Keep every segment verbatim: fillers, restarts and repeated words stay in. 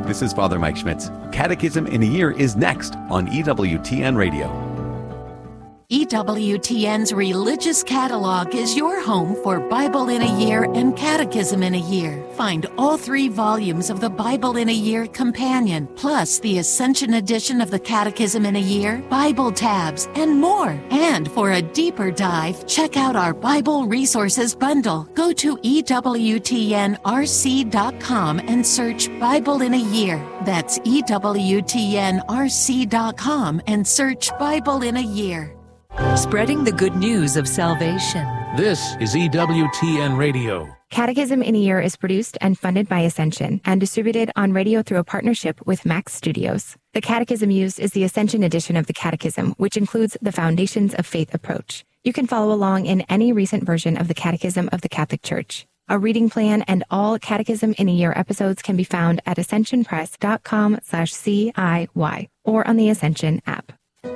This is Father Mike Schmitz. Catechism in a Year is next on E W T N Radio. E W T N's Religious Catalog is your home for Bible in a Year and Catechism in a Year. Find all three volumes of the Bible in a Year Companion, plus the Ascension edition of the Catechism in a Year, Bible tabs, and more. And for a deeper dive, check out our Bible Resources Bundle. Go to E W T N R C dot com and search Bible in a Year. That's E W T N R C dot com and search Bible in a Year. Spreading the good news of salvation. This is E W T N Radio. Catechism in a Year is produced and funded by Ascension and distributed on radio through a partnership with Max Studios. The catechism used is the Ascension edition of the Catechism, which includes the Foundations of Faith approach. You can follow along in any recent version of the Catechism of the Catholic Church. A reading plan and all Catechism in a Year episodes can be found at ascensionpress.com slash CIY or on the Ascension app.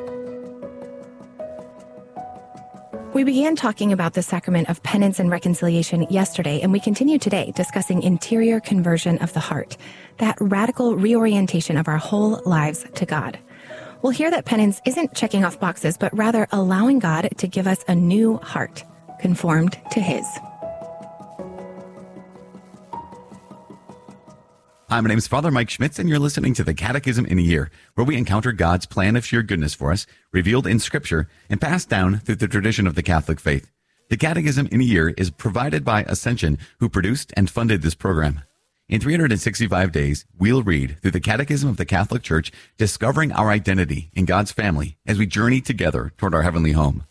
We began talking about the sacrament of penance and reconciliation yesterday, and we continue today discussing interior conversion of the heart, that radical reorientation of our whole lives to God. We'll hear that penance isn't checking off boxes, but rather allowing God to give us a new heart, conformed to His. Hi, my name is Father Mike Schmitz, and you're listening to the Catechism in a Year, where we encounter God's plan of sheer goodness for us, revealed in Scripture and passed down through the tradition of the Catholic faith. The Catechism in a Year is provided by Ascension, who produced and funded this program. In three hundred sixty-five days, we'll read through the Catechism of the Catholic Church, discovering our identity in God's family as we journey together toward our heavenly home.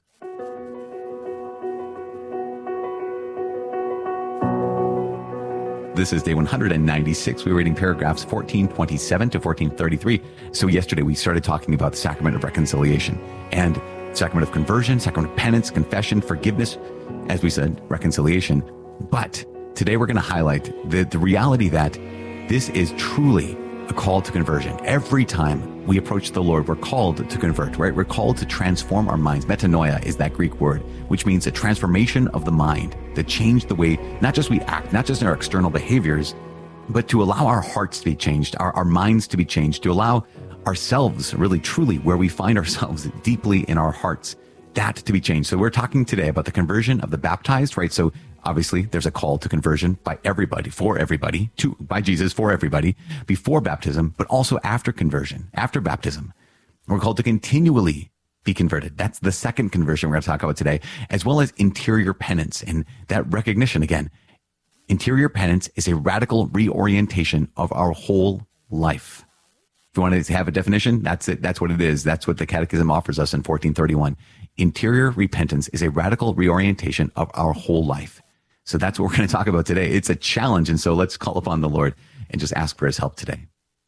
This is day one hundred ninety-six. We're reading paragraphs fourteen twenty-seven to fourteen thirty-three. So yesterday we started talking about the sacrament of reconciliation and sacrament of conversion, sacrament of penance, confession, forgiveness, as we said, reconciliation. But today we're going to highlight the, the reality that this is truly a call to conversion. Every time we approach the Lord, we're called to convert, right? We're called to transform our minds. Metanoia is that Greek word, which means a transformation of the mind, to change the way, not just we act, not just in our external behaviors, but to allow our hearts to be changed, our, our minds to be changed, to allow ourselves, really, truly, where we find ourselves deeply in our hearts, that to be changed. So we're talking today about the conversion of the baptized, right? So obviously, there's a call to conversion by everybody, for everybody, to by Jesus, for everybody, before baptism, but also after conversion, after baptism. We're called to continually be converted. That's the second conversion we're going to talk about today, as well as interior penance. And that recognition, again, interior penance is a radical reorientation of our whole life. If you want to have a definition, that's it. That's what it is. That's what the Catechism offers us in fourteen thirty-one. Interior repentance is a radical reorientation of our whole life. So that's what we're going to talk about today. It's a challenge, and so let's call upon the Lord and just ask for His help today.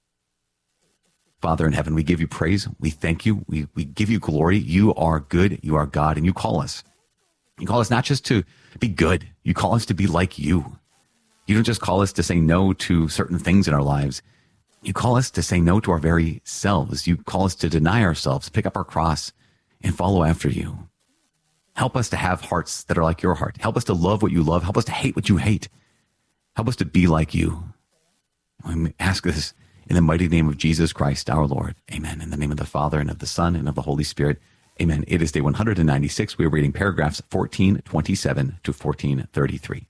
Father in heaven, we give you praise. We thank you. We, we give you glory. You are good. You are God, and you call us. You call us not just to be good. You call us to be like you. You don't just call us to say no to certain things in our lives. You call us to say no to our very selves. You call us to deny ourselves, pick up our cross, and follow after you. Help us to have hearts that are like your heart. Help us to love what you love. Help us to hate what you hate. Help us to be like you. We ask this in the mighty name of Jesus Christ, our Lord. Amen. In the name of the Father, and of the Son, and of the Holy Spirit. Amen. It is day one hundred ninety-six. We are reading paragraphs fourteen twenty-seven to fourteen thirty-three.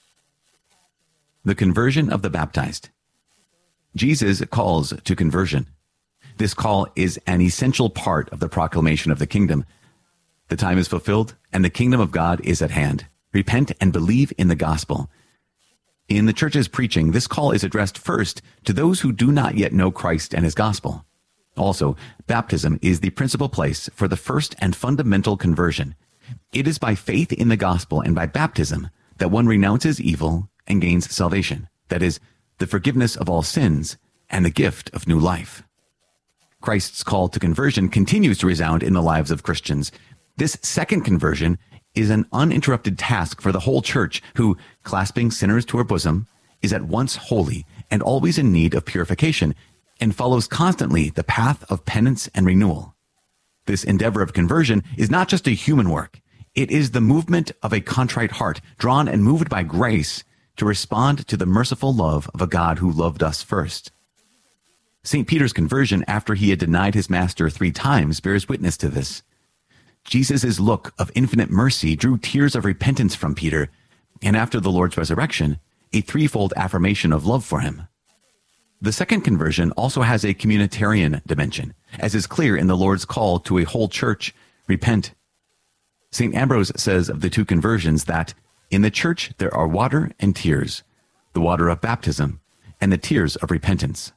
The conversion of the baptized. Jesus calls to conversion. This call is an essential part of the proclamation of the kingdom. The time is fulfilled, and the kingdom of God is at hand. Repent and believe in the gospel. In the church's preaching, this call is addressed first to those who do not yet know Christ and his gospel. Also, baptism is the principal place for the first and fundamental conversion. It is by faith in the gospel and by baptism that one renounces evil and gains salvation. That is, the forgiveness of all sins and the gift of new life. Christ's call to conversion continues to resound in the lives of Christians. This second conversion is an uninterrupted task for the whole church, who, clasping sinners to her bosom, is at once holy and always in need of purification, and follows constantly the path of penance and renewal. This endeavor of conversion is not just a human work. It is the movement of a contrite heart, drawn and moved by grace to respond to the merciful love of a God who loved us first. Saint Peter's conversion after he had denied his master three times bears witness to this. Jesus' look of infinite mercy drew tears of repentance from Peter, and after the Lord's resurrection, a threefold affirmation of love for him. The second conversion also has a communitarian dimension, as is clear in the Lord's call to a whole church, repent. Saint Ambrose says of the two conversions that, in the church there are water and tears, the water of baptism, and the tears of repentance.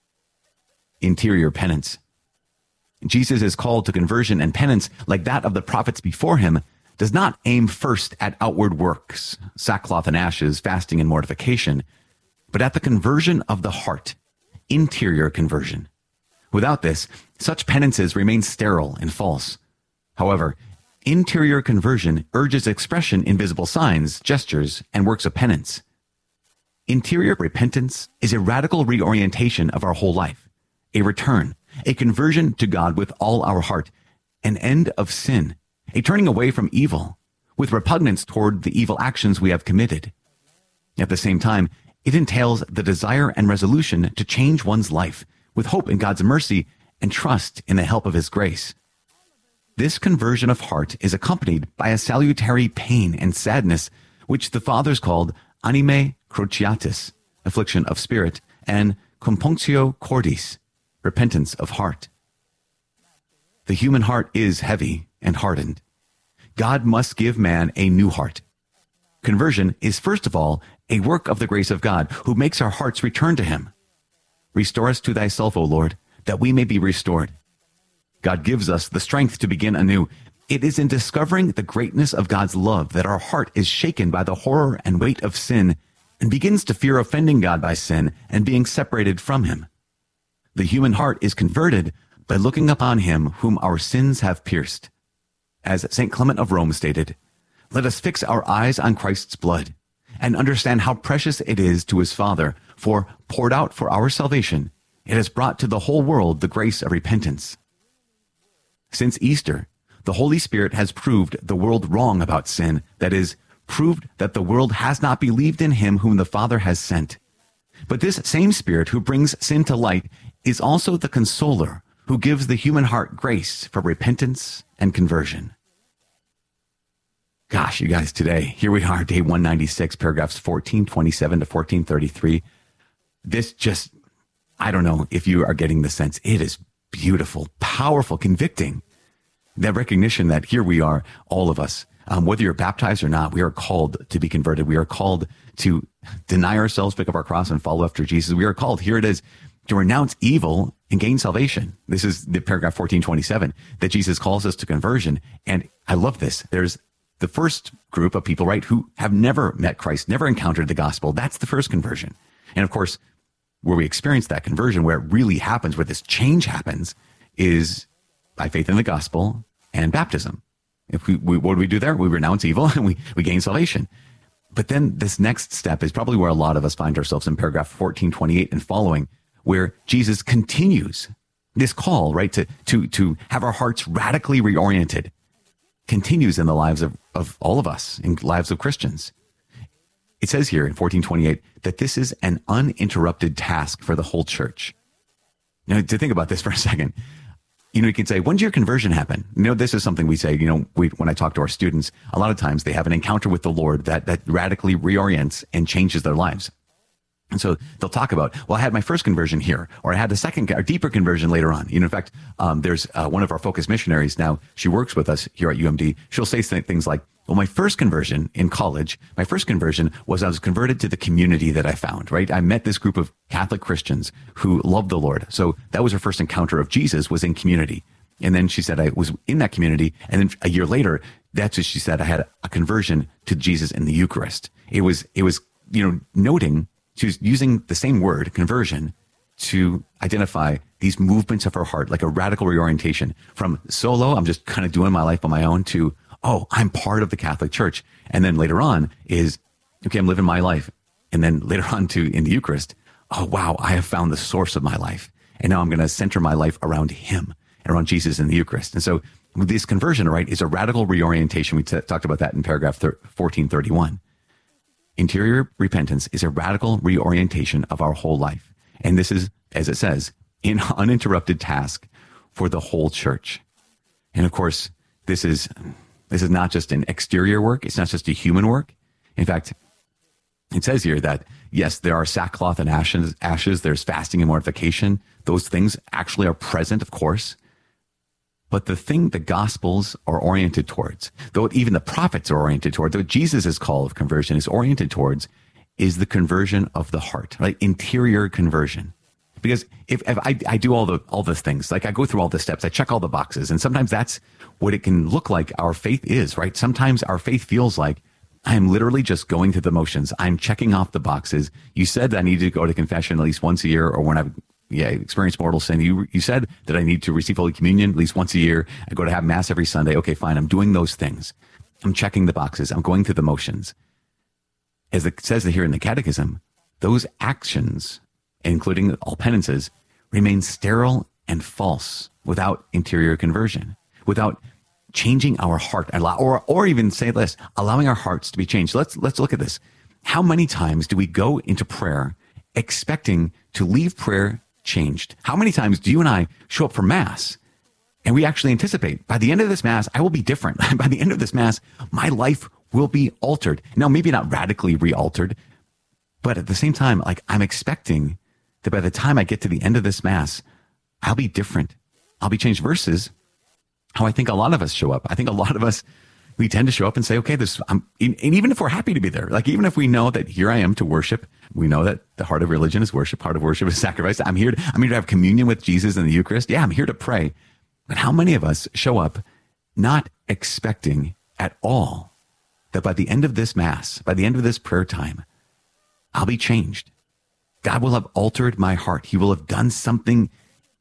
Interior penance. Jesus' call to conversion and penance, like that of the prophets before him, does not aim first at outward works, sackcloth and ashes, fasting and mortification, but at the conversion of the heart, interior conversion. Without this, such penances remain sterile and false. However, interior conversion urges expression in visible signs, gestures, and works of penance. Interior repentance is a radical reorientation of our whole life, a return, a conversion to God with all our heart, an end of sin, a turning away from evil, with repugnance toward the evil actions we have committed. At the same time, it entails the desire and resolution to change one's life, with hope in God's mercy and trust in the help of his grace. This conversion of heart is accompanied by a salutary pain and sadness, which the fathers called anime cruciatus, affliction of spirit, and compunctio cordis, repentance of heart. The human heart is heavy and hardened. God must give man a new heart. Conversion is first of all a work of the grace of God, who makes our hearts return to him. Restore us to thyself, O Lord, that we may be restored. God gives us the strength to begin anew. It is in discovering the greatness of God's love that our heart is shaken by the horror and weight of sin and begins to fear offending God by sin and being separated from him. The human heart is converted by looking upon him whom our sins have pierced. As Saint Clement of Rome stated, let us fix our eyes on Christ's blood and understand how precious it is to his Father, for poured out for our salvation, it has brought to the whole world the grace of repentance. Since Easter, the Holy Spirit has proved the world wrong about sin, that is, proved that the world has not believed in him whom the Father has sent. But this same Spirit who brings sin to light is also the consoler who gives the human heart grace for repentance and conversion. Gosh, you guys, today, here we are, day one ninety-six, paragraphs fourteen twenty-seven to fourteen thirty-three. This just, I don't know if you are getting the sense. It is beautiful, powerful, convicting. That recognition that here we are, all of us, um, whether you're baptized or not, we are called to be converted. We are called to deny ourselves, pick up our cross, and follow after Jesus. We are called, here it is, to renounce evil and gain salvation. This is the paragraph fourteen twenty-seven, that Jesus calls us to conversion. And I love this. There's the first group of people, right, who have never met Christ, never encountered the gospel. That's the first conversion. And of course, where we experience that conversion, where it really happens, where this change happens, is by faith in the gospel and baptism. If we, we what do we do there? We renounce evil and we, we gain salvation. But then this next step is probably where a lot of us find ourselves in paragraph fourteen twenty-eight and following, where Jesus continues this call, right, to, to, to have our hearts radically reoriented, continues in the lives of, of all of us, in lives of Christians. It says here in fourteen twenty-eight that this is an uninterrupted task for the whole church. Now, to think about this for a second, you know, you can say, when did your conversion happen? You know, this is something we say, you know, we, when I talk to our students, a lot of times they have an encounter with the Lord that, that radically reorients and changes their lives. And so they'll talk about, well, I had my first conversion here, or I had a second, or deeper conversion later on. You know, in fact, um, there's uh, one of our focus missionaries now. She works with us here at U M D. She'll say things like, well, my first conversion in college, my first conversion was I was converted to the community that I found, right? I met this group of Catholic Christians who loved the Lord. So that was her first encounter of Jesus, was in community. And then she said, I was in that community. And then a year later, that's what she said, I had a conversion to Jesus in the Eucharist. It was, it was, you know, noting, she was using the same word, conversion, to identify these movements of her heart, like a radical reorientation from solo, I'm just kind of doing my life on my own, to, oh, I'm part of the Catholic Church. And then later on is, okay, I'm living my life. And then later on to in the Eucharist, oh, wow, I have found the source of my life. And now I'm going to center my life around him, around Jesus in the Eucharist. And so this conversion, right, is a radical reorientation. We t- talked about that in paragraph fourteen thirty-one. Interior repentance is a radical reorientation of our whole life. And this is, as it says, an uninterrupted task for the whole church. And of course, this is this is not just an exterior work. It's not just a human work. In fact, it says here that, yes, there are sackcloth and ashes, ashes. There's fasting and mortification. Those things actually are present, of course. But the thing the Gospels are oriented towards, though even the prophets are oriented towards, though Jesus' call of conversion is oriented towards, is the conversion of the heart, right? Interior conversion. Because if, if I, I do all the all those things, like I go through all the steps, I check all the boxes, and sometimes that's what it can look like our faith is, right? Sometimes our faith feels like I'm literally just going through the motions. I'm checking off the boxes. You said that I need to go to confession at least once a year, or when I've yeah, experienced mortal sin. You you said that I need to receive Holy Communion at least once a year. I go to have Mass every Sunday. Okay, fine. I'm doing those things. I'm checking the boxes. I'm going through the motions. As it says here in the Catechism, those actions, including all penances, remain sterile and false without interior conversion, without changing our heart, or or even say this, allowing our hearts to be changed. Let's let's look at this. How many times do we go into prayer expecting to leave prayer changed? How many times do you and I show up for Mass and we actually anticipate, by the end of this Mass, I will be different. By the end of this Mass, my life will be altered. Now, maybe not radically re-altered, but at the same time, like I'm expecting that by the time I get to the end of this Mass, I'll be different. I'll be changed, versus how I think a lot of us show up. I think a lot of us, we tend to show up and say, okay, this, I'm, and even if we're happy to be there, like even if we know that here I am to worship, we know that the heart of religion is worship, heart of worship is sacrifice. I'm here to, I'm here to have communion with Jesus in the Eucharist. Yeah, I'm here to pray. But how many of us show up not expecting at all that by the end of this Mass, by the end of this prayer time, I'll be changed. God will have altered my heart. He will have done something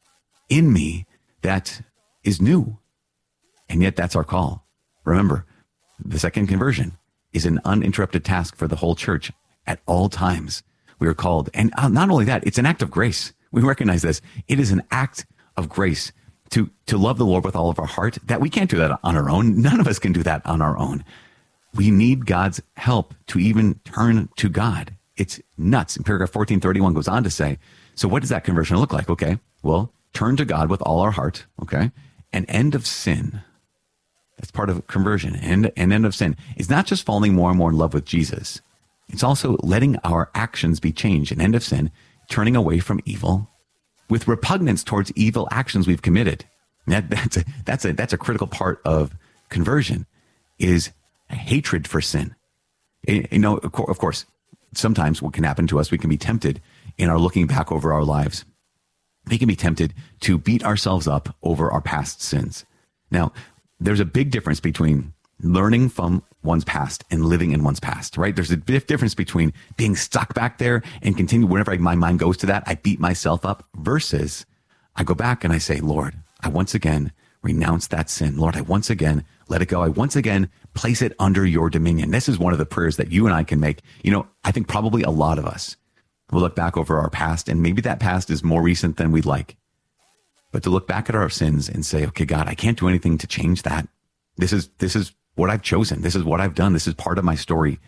in me that is new. And yet that's our call. Remember, the second conversion is an uninterrupted task for the whole church at all times. We are called. And not only that, it's an act of grace. We recognize this. It is an act of grace to, to love the Lord with all of our heart, that we can't do that on our own. None of us can do that on our own. We need God's help to even turn to God. It's nuts. In paragraph fourteen thirty-one goes on to say, so what does that conversion look like? Okay, well, turn to God with all our heart, okay? An end of sin. That's part of conversion. And an end of sin. It's not just falling more and more in love with Jesus. It's also letting our actions be changed. An end of sin, turning away from evil with repugnance towards evil actions we've committed. That, that's, a, that's, a, that's a critical part of conversion, is a hatred for sin. You know, of course, sometimes what can happen to us, we can be tempted in our looking back over our lives. We can be tempted to beat ourselves up over our past sins. Now, there's a big difference between learning from one's past and living in one's past, right? There's a big difference between being stuck back there and continue, whenever my mind goes to that, I beat myself up, versus I go back and I say, Lord, I once again renounce that sin. Lord, I once again let it go. I once again place it under your dominion. This is one of the prayers that you and I can make. You know, I think probably a lot of us will look back over our past, and maybe that past is more recent than we'd like. But to look back at our sins and say, okay, God, I can't do anything to change that. This is, this is what I've chosen. This is what I've done. This is part of my story.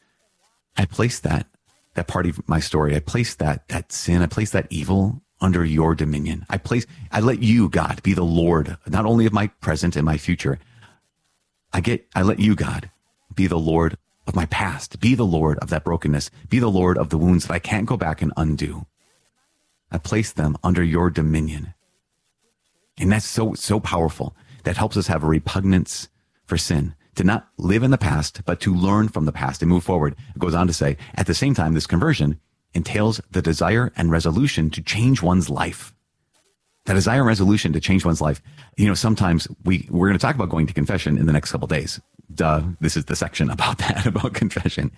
I place that, that part of my story. I place that, that sin. I place that evil under your dominion. I place, I let you, God, be the Lord, not only of my present and my future. I get, I let you, God, be the Lord of my past. Be the Lord of that brokenness. Be the Lord of the wounds that I can't go back and undo. I place them under your dominion. And that's so, so powerful. That helps us have a repugnance for sin, to not live in the past, but to learn from the past and move forward. It goes on to say, at the same time, this conversion entails the desire and resolution to change one's life. The desire and resolution to change one's life. You know, sometimes we, we're going to talk about going to confession in the next couple of days. Duh, this is the section about that, about confession.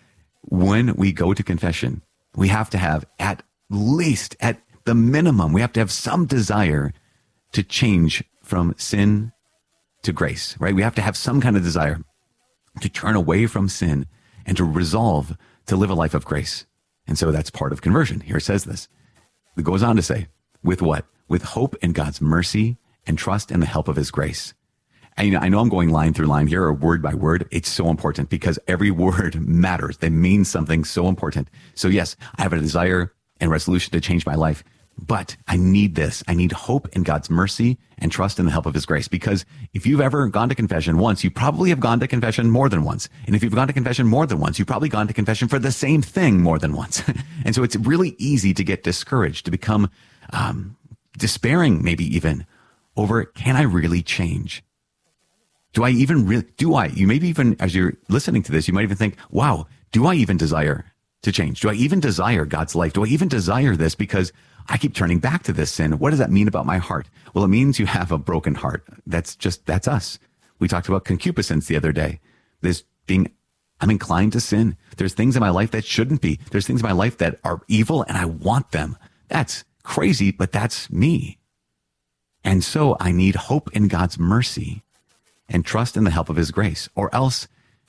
When we go to confession, we have to have, at least, at the minimum, we have to have some desire to change from sin to grace, right? We have to have some kind of desire to turn away from sin and to resolve to live a life of grace. And so that's part of conversion. Here it says this. It goes on to say, with what? With hope in God's mercy and trust in the help of his grace. And you know, I know I'm going line through line here, or word by word. It's so important because every word matters. They mean something so important. So yes, I have a desire and resolution to change my life. But I need this. I need hope in God's mercy and trust in the help of his grace. Because if you've ever gone to confession once, you probably have gone to confession more than once. And if you've gone to confession more than once, you've probably gone to confession for the same thing more than once. And so it's really easy to get discouraged, to become um, despairing, maybe even over, can I really change? Do I even really, do I, you maybe even, as you're listening to this, you might even think, wow, do I even desire to change? Do I even desire God's life? Do I even desire this? Because I keep turning back to this sin. What does that mean about my heart? Well, it means you have a broken heart. That's just, that's us. We talked about concupiscence the other day. There's being, I'm inclined to sin. There's things in my life that shouldn't be. There's things in my life that are evil and I want them. That's crazy, but that's me. And so I need hope in God's mercy and trust in the help of his grace, or else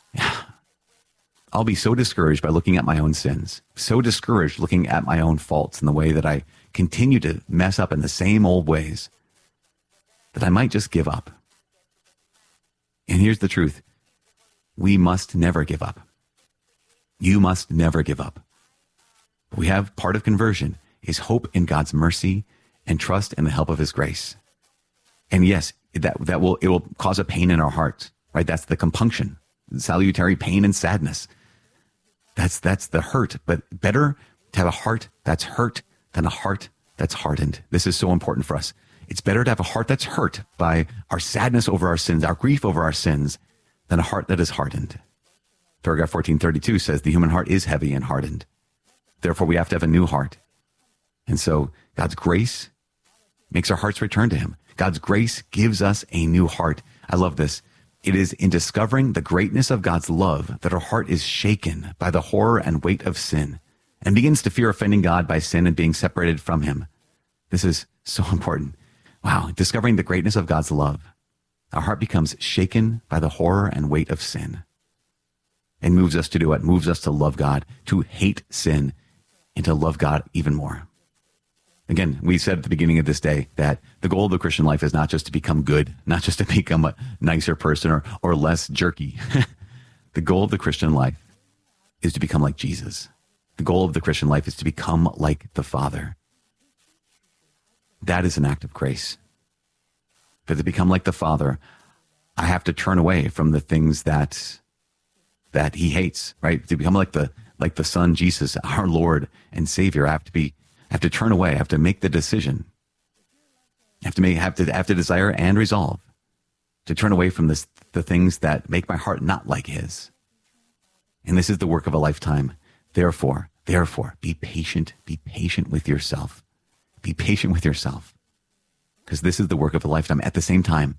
I'll be so discouraged by looking at my own sins, so discouraged looking at my own faults and the way that I continue to mess up in the same old ways, that I might just give up. And here's the truth. We must never give up. You must never give up. We have part of conversion is hope in God's mercy and trust in the help of his grace. And yes, that, that will, it will cause a pain in our hearts, right? That's the compunction, salutary pain and sadness. That's, that's the hurt, but better to have a heart that's hurt than a heart that's hardened. This is so important for us. It's better to have a heart that's hurt by our sadness over our sins, our grief over our sins, than a heart that is hardened. Paragraph fourteen thirty-two says the human heart is heavy and hardened. Therefore, we have to have a new heart. And so God's grace makes our hearts return to him. God's grace gives us a new heart. I love this. It is in discovering the greatness of God's love that our heart is shaken by the horror and weight of sin and begins to fear offending God by sin and being separated from him. This is so important. Wow. Discovering the greatness of God's love. Our heart becomes shaken by the horror and weight of sin and moves us to do what? Moves us to love God, to hate sin, and to love God even more. Again, we said at the beginning of this day that the goal of the Christian life is not just to become good, not just to become a nicer person or, or less jerky. The goal of the Christian life is to become like Jesus. The goal of the Christian life is to become like the Father. That is an act of grace. But to become like the Father, I have to turn away from the things that that he hates, right? To become like the like the Son, Jesus, our Lord and Savior, I have to be I have to turn away. I have to make the decision. I have to make have to have to desire and resolve to turn away from this the things that make my heart not like his. And this is the work of a lifetime. Therefore, therefore, be patient, be patient with yourself. Be patient with yourself. Because this is the work of a lifetime. At the same time,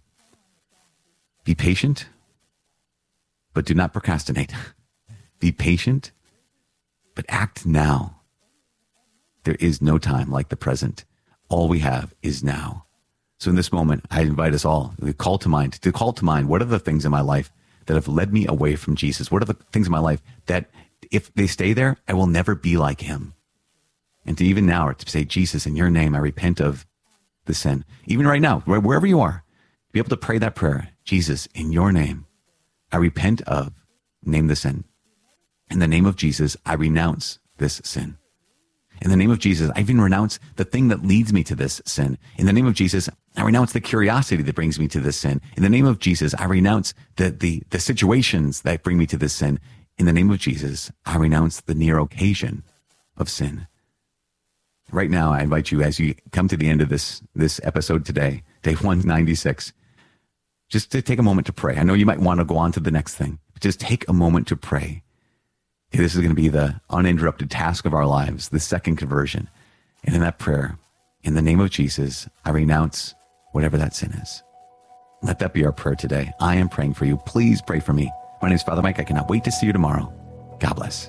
be patient, but do not procrastinate. Be patient, but act now. There is no time like the present. All we have is now. So in this moment, I invite us all to call to mind, to call to mind, what are the things in my life that have led me away from Jesus? What are the things in my life that if they stay there, I will never be like him? And to even now, to say, Jesus, in your name, I repent of the sin. Even right now, wherever you are, be able to pray that prayer. Jesus, in your name, I repent of, name the sin. In the name of Jesus, I renounce this sin. In the name of Jesus, I even renounce the thing that leads me to this sin. In the name of Jesus, I renounce the curiosity that brings me to this sin. In the name of Jesus, I renounce the, the, the situations that bring me to this sin. In the name of Jesus, I renounce the near occasion of sin. Right now, I invite you, as you come to the end of this, this episode today, day one ninety-six, just to take a moment to pray. I know you might want to go on to the next thing, but just take a moment to pray. This is going to be the uninterrupted task of our lives, the second conversion. And in that prayer, in the name of Jesus, I renounce whatever that sin is. Let that be our prayer today. I am praying for you. Please pray for me. My name is Father Mike. I cannot wait to see you tomorrow. God bless.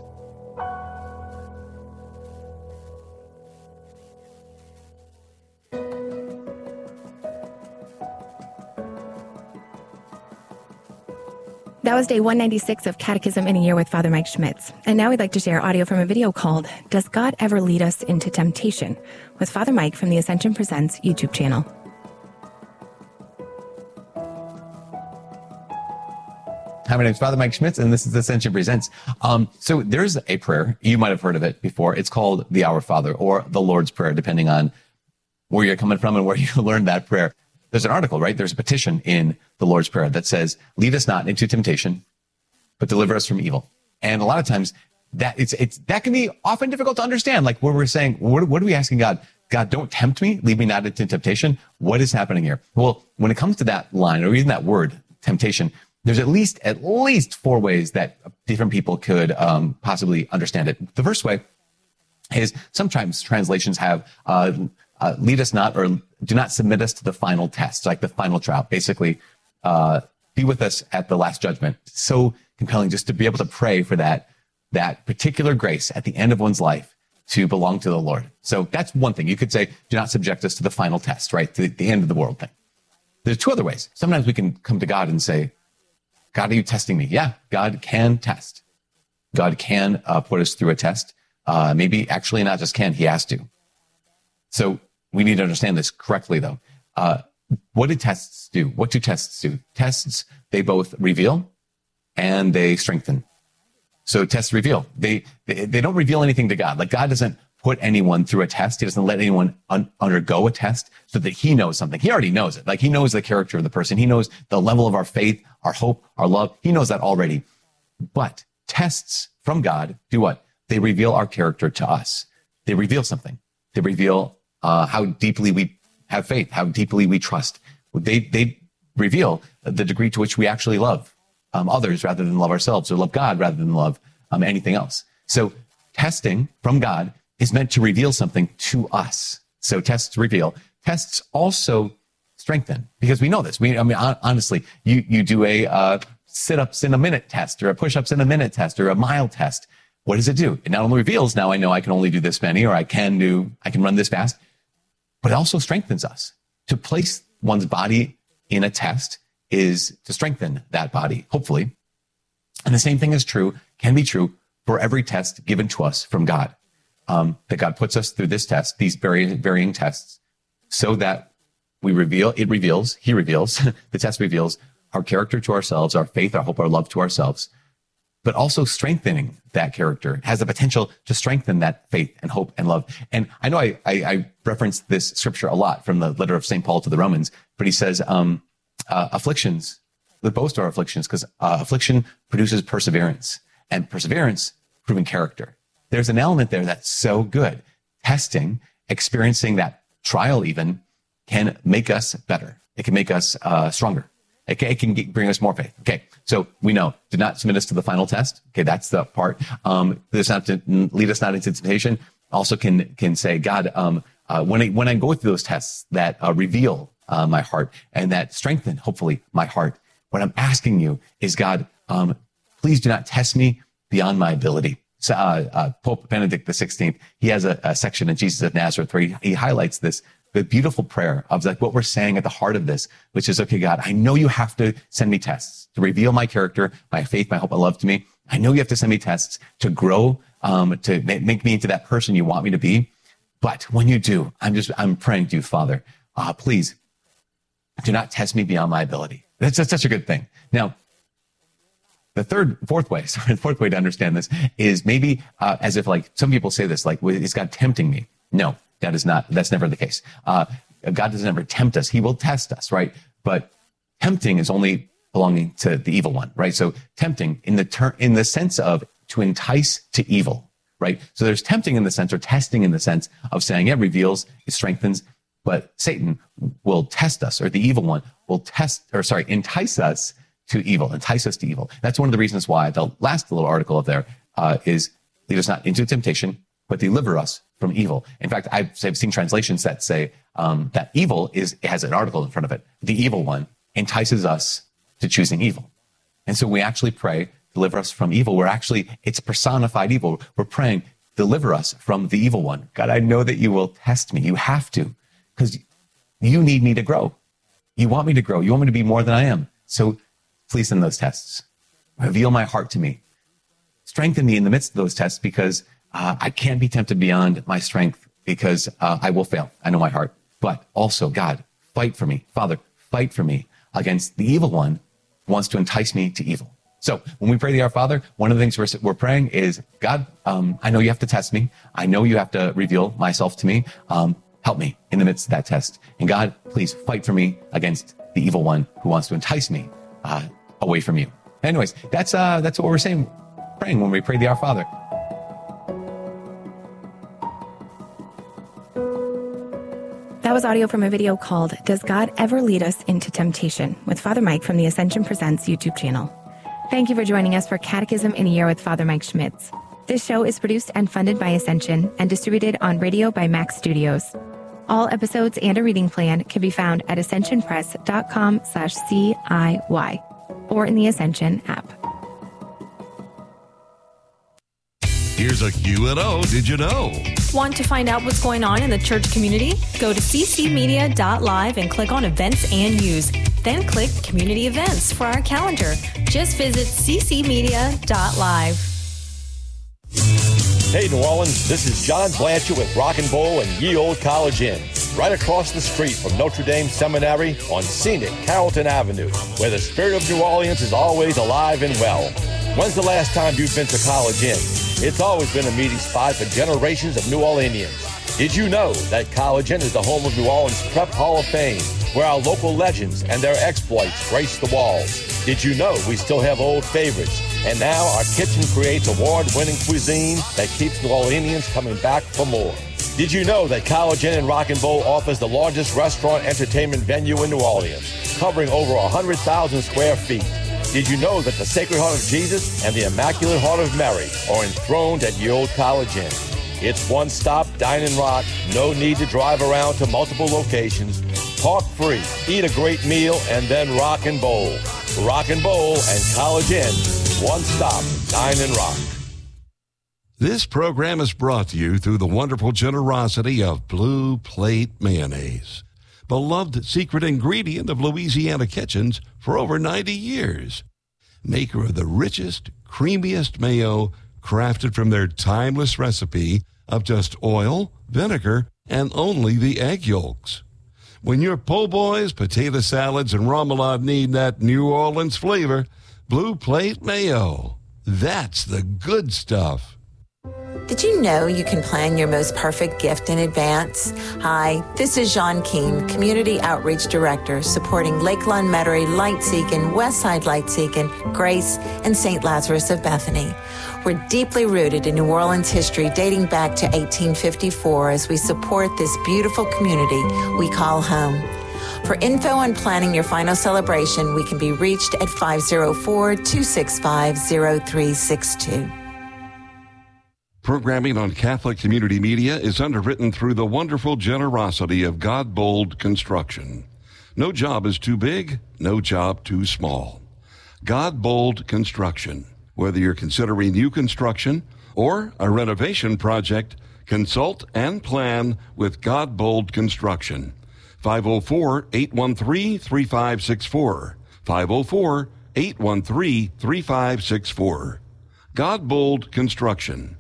That was day one ninety-six of Catechism in a Year with Father Mike Schmitz. And now we'd like to share audio from a video called Does God Ever Lead Us into Temptation? With Father Mike from the Ascension Presents YouTube channel. Hi, my name is Father Mike Schmitz, and this is Ascension Presents. Um, so there's a prayer, you might have heard of it before. It's called the Our Father or the Lord's Prayer, depending on where you're coming from and where you learned that prayer. There's an article, right? There's a petition in the Lord's Prayer that says, lead us not into temptation, but deliver us from evil. And a lot of times that it's, it's, that can be often difficult to understand. Like where we're saying, what, what are we asking God? God, don't tempt me. Lead me not into temptation. What is happening here? Well, when it comes to that line or even that word, temptation, there's at least, at least four ways that different people could um, possibly understand it. The first way is sometimes translations have, uh, uh, lead us not, or do not submit us to the final test, like the final trial. Basically, uh, be with us at the last judgment. So compelling just to be able to pray for that, that particular grace at the end of one's life to belong to the Lord. So that's one thing. You could say, do not subject us to the final test, right? To the end of the world thing. There's two other ways. Sometimes we can come to God and say, God, are you testing me? Yeah, God can test. God can uh, put us through a test. Uh, maybe actually not just can, he has to. So we need to understand this correctly, though. Uh, what do tests do? What do tests do? Tests, they both reveal and they strengthen. So tests reveal. They, they, they don't reveal anything to God. Like God doesn't put anyone through a test. He doesn't let anyone un- undergo a test so that he knows something. He already knows it. Like he knows the character of the person. He knows the level of our faith, our hope, our love. He knows that already. But tests from God do what? They reveal our character to us. They reveal something. They reveal uh, how deeply we have faith, how deeply we trust. They, they reveal the degree to which we actually love um, others rather than love ourselves, or love God rather than love um, anything else. So testing from God is meant to reveal something to us. So tests reveal. Tests also strengthen, because we know this. We, I mean, honestly, you, you do a uh, sit-ups in a minute test, or a push-ups in a minute test, or a mile test. What does it do? It not only reveals, now I know I can only do this many, or I can do, I can run this fast, but it also strengthens us. To place one's body in a test is to strengthen that body, hopefully. And the same thing is true, can be true for every test given to us from God. Um, that God puts us through this test, these varying, varying tests, so that we reveal, it reveals, he reveals, the test reveals our character to ourselves, our faith, our hope, our love to ourselves, but also strengthening that character has the potential to strengthen that faith and hope and love. And I know I, I, I referenced this scripture a lot from the letter of Saint Paul to the Romans, but he says, um, uh, afflictions, the boast are afflictions, because uh, affliction produces perseverance, and perseverance proving character. There's an element there that's so good. Testing, experiencing that trial even, can make us better. It can make us uh, stronger. It can, it can get, bring us more faith. Okay, so we know, do not submit us to the final test. Okay, that's the part. Um, lead us not to, lead us not into temptation. Also can can say, God, um, uh, when I when I go through those tests that uh, reveal uh, my heart and that strengthen, hopefully, my heart, what I'm asking you is, God, um, please do not test me beyond my ability. So, uh, uh, Pope Benedict the sixteenth, he has a, a section in Jesus of Nazareth where he, he highlights this, the beautiful prayer of like what we're saying at the heart of this, which is, okay, God, I know you have to send me tests to reveal my character, my faith, my hope, my love to me. I know you have to send me tests to grow, um, to make me into that person you want me to be. But when you do, I'm just, I'm praying to you, Father, uh, please do not test me beyond my ability. That's, that's such a good thing. Now, the third, fourth way, sorry, the fourth way to understand this is maybe uh, as if like some people say this, like, well, is God tempting me? No, that is not, that's never the case. Uh, God doesn't ever tempt us. He will test us, right? But tempting is only belonging to the evil one, right? So tempting in the ter- in the sense of to entice to evil, right? So there's tempting in the sense, or testing in the sense of saying, it reveals, it strengthens, but Satan will test us, or the evil one will test, or sorry, entice us to evil, entice us to evil. That's one of the reasons why the last little article up there uh, is lead us not into temptation, but deliver us from evil. In fact, I've, I've seen translations that say um, that evil is, it has an article in front of it. The evil one entices us to choosing evil. And so we actually pray, deliver us from evil. We're actually, it's personified evil. We're praying, deliver us from the evil one. God, I know that you will test me. You have to, because you need me to grow. You want me to grow. You want me to be more than I am. So please send those tests. Reveal my heart to me. Strengthen me in the midst of those tests, because uh, I can't be tempted beyond my strength, because uh, I will fail. I know my heart. But also, God, fight for me. Father, fight for me against the evil one who wants to entice me to evil. So when we pray the Our Father, one of the things we're, we're praying is, God, um, I know you have to test me. I know you have to reveal myself to me. Um, help me in the midst of that test. And God, please fight for me against the evil one who wants to entice me uh, away from you. Anyways, that's uh, that's what we're saying, praying when we pray the Our Father. That was audio from a video called Does God Ever Lead Us into Temptation? With Father Mike from the Ascension Presents YouTube channel. Thank you for joining us for Catechism in a Year with Father Mike Schmitz. This show is produced and funded by Ascension and distributed on radio by Max Studios. All episodes and a reading plan can be found at ascensionpress.com slash CIY or in the Ascension app. Here's a Q and O, did you know? Want to find out what's going on in the church community? Go to c c media dot live and click on Events and News. Then click Community Events for our calendar. Just visit c c media dot live. Hey, New Orleans, this is John Blanchard with Rock and Bowl and Ye Old College Inn, right across the street from Notre Dame Seminary on scenic Carrollton Avenue, where the spirit of New Orleans is always alive and well. When's the last time you've been to College Inn? It's always been a meeting spot for generations of New Orleanians. Did you know that College Inn is the home of New Orleans Prep Hall of Fame, where our local legends and their exploits grace the walls? Did you know we still have old favorites? And now our kitchen creates award-winning cuisine that keeps New Orleanians coming back for more. Did you know that College Inn and Rock and Bowl offers the largest restaurant entertainment venue in New Orleans, covering over one hundred thousand square feet? Did you know that the Sacred Heart of Jesus and the Immaculate Heart of Mary are enthroned at Ye Old College Inn? It's one stop, dine and rock, no need to drive around to multiple locations. Park free, eat a great meal, and then rock and bowl. Rock and Bowl and College Inn, one stop, dine and rock. This program is brought to you through the wonderful generosity of Blue Plate Mayonnaise, beloved secret ingredient of Louisiana kitchens for over ninety years. Maker of the richest, creamiest mayo, crafted from their timeless recipe of just oil, vinegar, and only the egg yolks. When your po' boys, potato salads, and remoulade need that New Orleans flavor, Blue Plate Mayo. That's the good stuff. Did you know you can plan your most perfect gift in advance? Hi, this is Jean Keene, Community Outreach Director, supporting Lakeland, Metairie, Lightseekin, Westside Lightseekin, Grace, and Saint Lazarus of Bethany. We're deeply rooted in New Orleans history dating back to eighteen fifty-four as we support this beautiful community we call home. For info on planning your final celebration, we can be reached at five oh four, two six five, oh three six two. Programming on Catholic Community Media is underwritten through the wonderful generosity of Godbold Construction. No job is too big, no job too small. Godbold Construction. Whether you're considering new construction or a renovation project, consult and plan with Godbold Construction. five oh four, eight one three, three five six four. five oh four, eight one three, three five six four. Godbold Construction.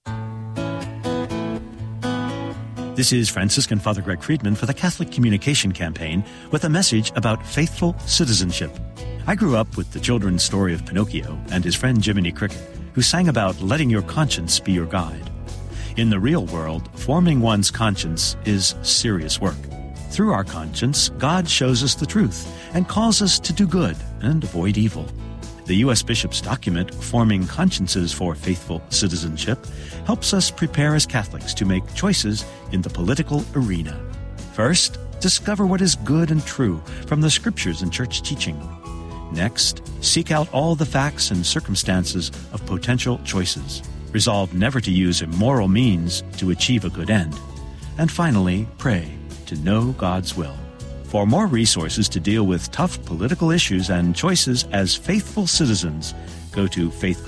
This is Franciscan Father Greg Friedman for the Catholic Communication Campaign with a message about faithful citizenship. I grew up with the children's story of Pinocchio and his friend Jiminy Cricket, who sang about letting your conscience be your guide. In the real world, forming one's conscience is serious work. Through our conscience, God shows us the truth and calls us to do good and avoid evil. The U S Bishop's document, Forming Consciences for Faithful Citizenship, helps us prepare as Catholics to make choices in the political arena. First, discover what is good and true from the Scriptures and church teaching. Next, seek out all the facts and circumstances of potential choices. Resolve never to use immoral means to achieve a good end. And finally, pray to know God's will. For more resources to deal with tough political issues and choices as faithful citizens, go to faithful